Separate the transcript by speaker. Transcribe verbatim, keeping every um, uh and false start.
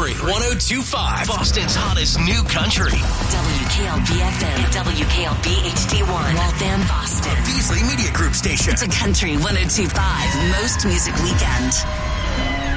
Speaker 1: Country one oh two point five. Boston's hottest new country.
Speaker 2: W K L B F M, W K L B H D one, Waltham, Boston.
Speaker 1: Beasley Media Group station.
Speaker 2: It's a Country one oh two point five Most Music Weekend.